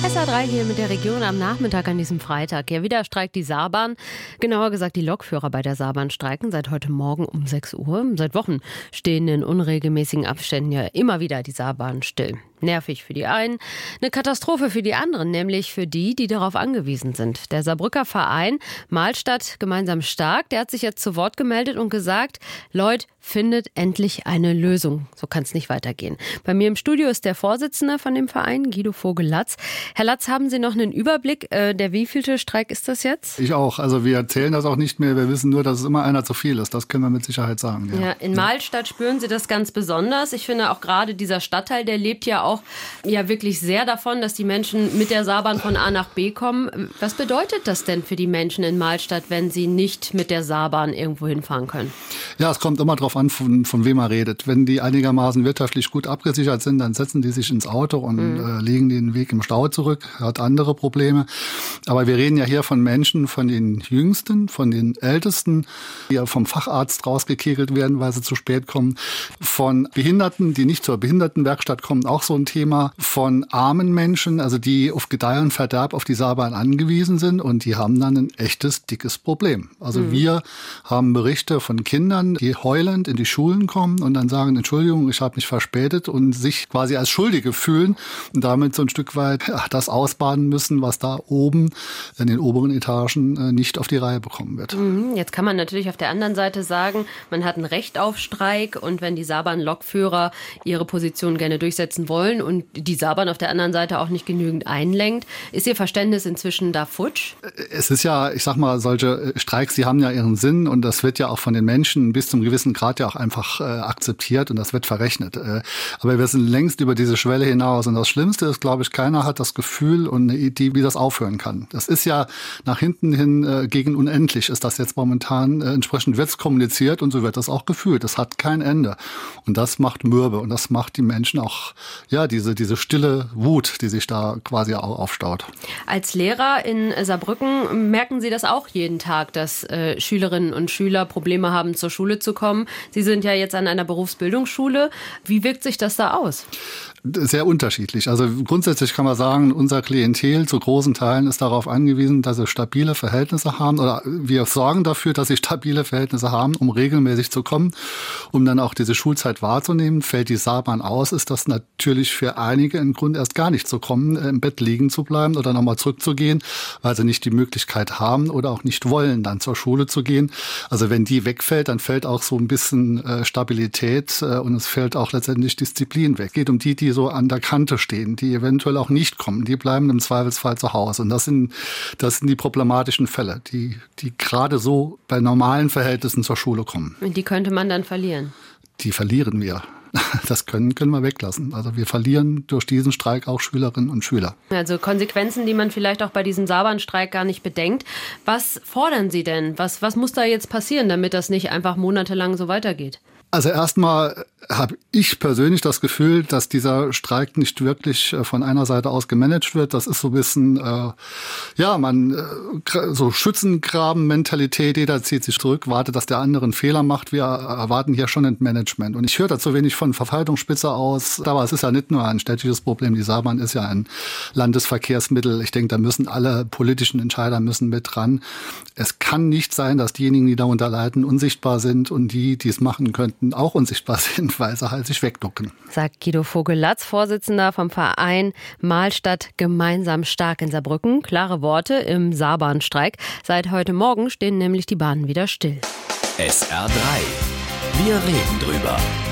SR3 hier mit der Region am Nachmittag an diesem Freitag. Ja, wieder streikt die Saarbahn. Genauer gesagt, die Lokführer bei der Saarbahn streiken seit heute Morgen um 6 Uhr. Seit Wochen stehen in unregelmäßigen Abständen ja immer wieder die Saarbahnen still. Nervig für die einen, eine Katastrophe für die anderen, nämlich für die, die darauf angewiesen sind. Der Saarbrücker Verein Mahlstadt gemeinsam stark, der hat sich jetzt zu Wort gemeldet und gesagt, Leute, findet endlich eine Lösung. So kann es nicht weitergehen. Bei mir im Studio ist der Vorsitzende von dem Verein, Guido Vogel-Latz. Herr Latz, haben Sie noch einen Überblick, der wievielte Streik ist das jetzt? Ich auch. Also wir erzählen das auch nicht mehr. Wir wissen nur, dass es immer einer zu viel ist. Das können wir mit Sicherheit sagen. Ja, in Mahlstadt spüren Sie das ganz besonders. Ich finde auch gerade dieser Stadtteil, der lebt ja auch wirklich sehr davon, dass die Menschen mit der Saarbahn von A nach B kommen. Was bedeutet das denn für die Menschen in Mahlstadt, wenn sie nicht mit der Saarbahn irgendwo hinfahren können? Ja, es kommt immer darauf an, von wem man redet. Wenn die einigermaßen wirtschaftlich gut abgesichert sind, dann setzen die sich ins Auto und legen den Weg im Stau zurück, hat andere Probleme. Aber wir reden ja hier von Menschen, von den Jüngsten, von den Ältesten, die ja vom Facharzt rausgekegelt werden, weil sie zu spät kommen, von Behinderten, die nicht zur Behindertenwerkstatt kommen, auch so ein Thema, von armen Menschen, also die auf Gedeih und Verderb auf die Saarbahn angewiesen sind und die haben dann ein echtes, dickes Problem. Also wir haben Berichte von Kindern, die heulend in die Schulen kommen und dann sagen, Entschuldigung, ich habe mich verspätet und sich quasi als Schuldige fühlen und damit so ein Stück weit das ausbaden müssen, was da oben in den oberen Etagen nicht auf die Reihe bekommen wird. Jetzt kann man natürlich auf der anderen Seite sagen, man hat ein Recht auf Streik und wenn die Saarbahn-Lokführer ihre Position gerne durchsetzen wollen und die Saarbahn auf der anderen Seite auch nicht genügend einlenkt, ist Ihr Verständnis inzwischen da futsch? Es ist ja, ich sag mal, solche Streiks, die haben ja ihren Sinn und das wird ja auch von den Menschen bis zum gewissen Grad ja auch einfach akzeptiert und das wird verrechnet. Aber wir sind längst über diese Schwelle hinaus und das Schlimmste ist, glaube ich, keiner hat das Gefühl und eine Idee, wie das aufhören kann. Das ist ja nach hinten hin gegen unendlich ist das jetzt momentan. Entsprechend wird es kommuniziert und so wird das auch gefühlt. Das hat kein Ende. Und das macht mürbe und das macht die Menschen auch, ja, diese stille Wut, die sich da quasi auch aufstaut. Als Lehrer in Saarbrücken merken Sie das auch jeden Tag, dass Schülerinnen und Schüler Probleme haben, zur Schule zu kommen. Sie sind ja jetzt an einer Berufsbildungsschule. Wie wirkt sich das da aus? Sehr unterschiedlich. Also grundsätzlich kann man sagen, unser Klientel zu großen Teilen ist darauf angewiesen, dass sie stabile Verhältnisse haben oder wir sorgen dafür, dass sie stabile Verhältnisse haben, um regelmäßig zu kommen, um dann auch diese Schulzeit wahrzunehmen. Fällt die Saarbahn aus, ist das natürlich für einige ein Grund, erst gar nicht zu kommen, im Bett liegen zu bleiben oder nochmal zurückzugehen, weil sie nicht die Möglichkeit haben oder auch nicht wollen, dann zur Schule zu gehen. Also wenn die wegfällt, dann fällt auch so ein bisschen Stabilität und es fällt auch letztendlich Disziplin weg. Geht um die so an der Kante stehen, die eventuell auch nicht kommen, die bleiben im Zweifelsfall zu Hause. Und das sind die problematischen Fälle, die gerade so bei normalen Verhältnissen zur Schule kommen. Und die könnte man dann verlieren? Die verlieren wir. Das können wir weglassen. Also wir verlieren durch diesen Streik auch Schülerinnen und Schüler. Also Konsequenzen, die man vielleicht auch bei diesem Saarbahn-Streik gar nicht bedenkt. Was fordern Sie denn? Was muss da jetzt passieren, damit das nicht einfach monatelang so weitergeht? Also erstmal habe ich persönlich das Gefühl, dass dieser Streik nicht wirklich von einer Seite aus gemanagt wird. Das ist so ein bisschen, so Schützengraben-Mentalität. Jeder zieht sich zurück, wartet, dass der andere einen Fehler macht. Wir erwarten hier schon ein Management. Und ich höre dazu wenig von Verwaltungsspitze aus. Aber es ist ja nicht nur ein städtisches Problem. Die Saarbahn ist ja ein Landesverkehrsmittel. Ich denke, da müssen alle politischen Entscheider mit dran. Es kann nicht sein, dass diejenigen, die darunter leiden, unsichtbar sind und die es machen könnten, auch unsichtbar sind, weil sie halt sich wegducken. Sagt Guido Vogel-Latz, Vorsitzender vom Verein Mahlstadt gemeinsam stark in Saarbrücken. Klare Worte im Saarbahn-Streik. Seit heute Morgen stehen nämlich die Bahnen wieder still. SR3. Wir reden drüber.